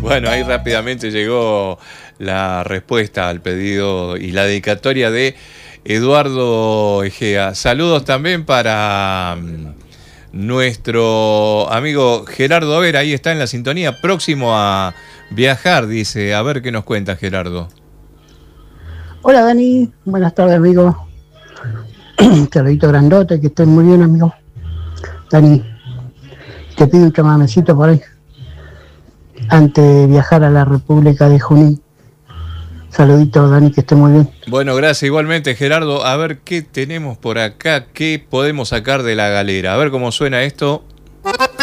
Bueno, ahí rápidamente llegó la respuesta al pedido y la dedicatoria de Eduardo Egea. Saludos también para nuestro amigo Gerardo Vera, ahí está en la sintonía, próximo a viajar, dice. A ver qué nos cuenta Gerardo. Hola Dani, buenas tardes amigo. Saludito grandote, que estés muy bien amigo. Dani, te pido un chamamecito por ahí, antes de viajar a la República de Junín. Saludito Dani, que estés muy bien. Bueno, gracias igualmente Gerardo. A ver qué tenemos por acá, qué podemos sacar de la galera. A ver cómo suena esto.